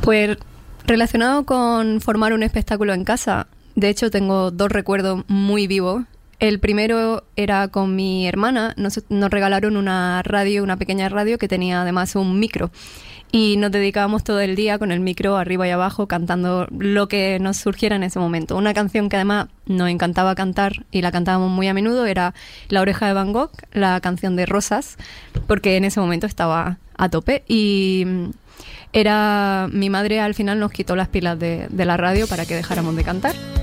Pues relacionado con formar un espectáculo en casa, de hecho tengo 2 recuerdos muy vivos. El primero era con mi hermana, nos regalaron una radio, una pequeña radio que tenía además un micro. Y nos dedicábamos todo el día con el micro arriba y abajo cantando lo que nos surgiera en ese momento. Una canción que además nos encantaba cantar y la cantábamos muy a menudo era La oreja de Van Gogh, la canción de Rosas, porque en ese momento estaba a tope. Y mi madre al final nos quitó las pilas de la radio para que dejáramos de cantar.